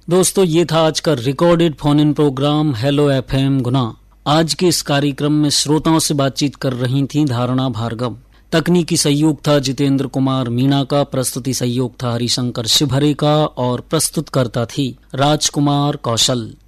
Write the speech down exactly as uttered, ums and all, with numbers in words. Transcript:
दोस्तों, ये था आज का recorded phone in programme hello FM गुना। आज के इस कार्यक्रम में श्रोताओं से बातचीत कर रही थी धारणा भार्गव। तकनीकी सहयोग था जितेंद्र कुमार मीणा का, प्रस्तुति सहयोग था हरिशंकर शिवहरे का और प्रस्तुतकर्ता थी राजकुमार कौशल।